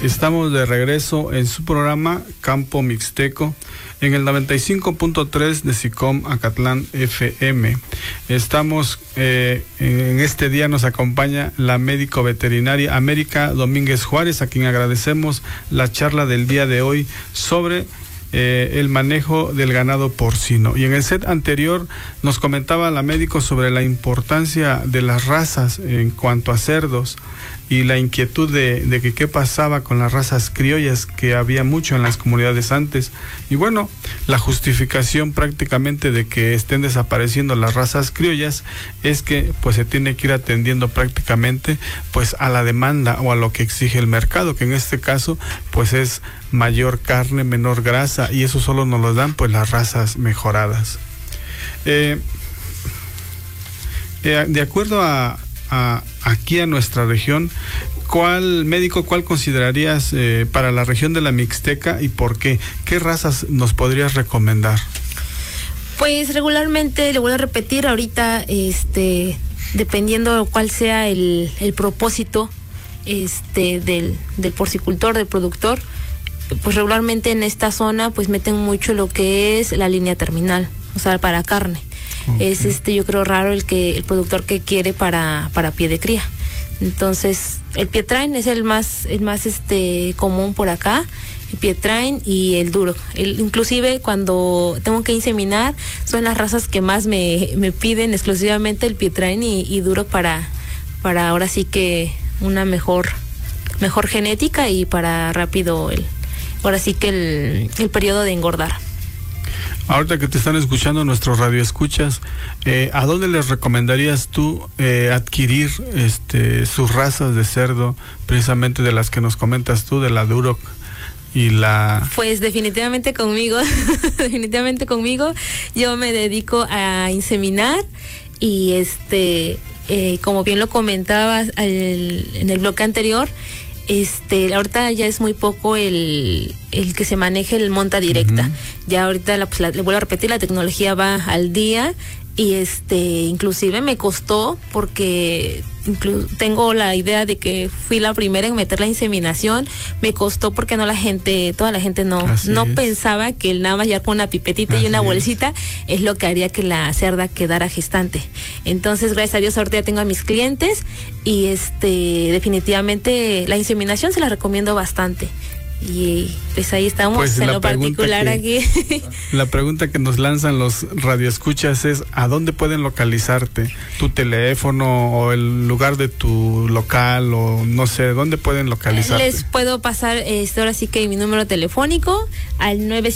Estamos de regreso en su programa Campo Mixteco en el 95.3 de SICOM Acatlán FM. Estamos, en este día nos acompaña la médico veterinaria América Domínguez Juárez, a quien agradecemos la charla del día de hoy sobre el manejo del ganado porcino. Y en el set anterior nos comentaba la médico sobre la importancia de las razas en cuanto a cerdos y la inquietud de que qué pasaba con las razas criollas, que había mucho en las comunidades antes. Y bueno, la justificación prácticamente de que estén desapareciendo las razas criollas es que pues se tiene que ir atendiendo prácticamente pues a la demanda o a lo que exige el mercado, que en este caso pues es mayor carne, menor grasa, y eso solo nos lo dan pues las razas mejoradas. De acuerdo aquí a nuestra región, ¿cuál considerarías para la región de la Mixteca y por qué? ¿Qué razas nos podrías recomendar? Pues regularmente, le voy a repetir ahorita, dependiendo cuál sea el propósito del porcicultor, del productor, pues regularmente en esta zona pues meten mucho lo que es la línea terminal, o sea, para carne. Okay. Es yo creo raro el productor que quiere para pie de cría. Entonces, el Pietrain es el más común por acá, el Pietrain y el Duroc. Inclusive cuando tengo que inseminar, son las razas que más me piden exclusivamente el Pietrain y Duroc para ahora sí que una mejor genética y para rápido ahora sí que el periodo de engordar. Ahorita que te están escuchando nuestros radioescuchas, ¿a dónde les recomendarías tú adquirir sus razas de cerdo, precisamente de las que nos comentas tú, de la Duroc y la...? Pues definitivamente conmigo, yo me dedico a inseminar y como bien lo comentabas en el bloque anterior, ahorita ya es muy poco el que se maneje el monta directa. Ya ahorita le vuelvo a repetir, la tecnología va al día y inclusive me costó porque tengo la idea de que fui la primera en meter la inseminación. Me costó porque toda la gente no pensaba que el nada más ya con una pipetita y una bolsita es lo que haría que la cerda quedara gestante. Entonces, gracias a Dios, ahorita ya tengo a mis clientes y definitivamente la inseminación se la recomiendo bastante. Y pues ahí estamos, pues en lo particular aquí. La pregunta que nos lanzan los radioescuchas es: ¿a dónde pueden localizarte? ¿Tu teléfono o el lugar de tu local o no sé, dónde pueden localizarte? Les puedo pasar ahora sí que mi número telefónico al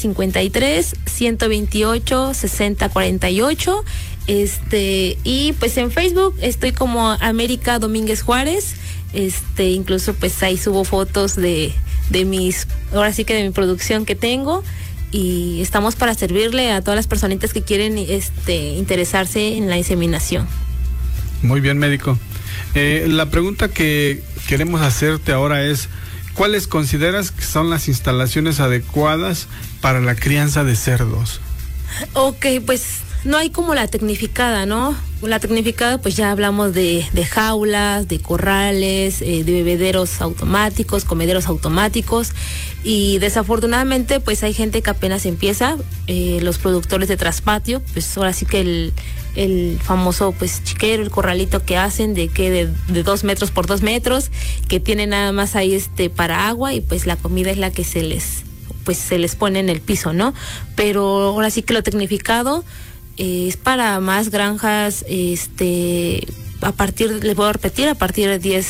953-128-6048. Y pues en Facebook estoy como América Domínguez Juárez. Incluso pues ahí subo fotos de mi producción que tengo, y estamos para servirle a todas las personitas que quieren interesarse en la inseminación. Muy bien, médico. La pregunta que queremos hacerte ahora es: ¿cuáles consideras que son las instalaciones adecuadas para la crianza de cerdos? Ok, pues no hay como la tecnificada, ¿no? La tecnificada, pues ya hablamos de jaulas, de corrales, de bebederos automáticos, comederos automáticos, y desafortunadamente pues hay gente que apenas empieza, los productores de traspatio, pues ahora sí que el famoso pues chiquero, el corralito que hacen de 2 metros por 2 metros, que tiene nada más ahí para agua, y pues la comida es la que se les pone en el piso, ¿no? Pero ahora sí que lo tecnificado es para más granjas, les voy a repetir, a partir de 10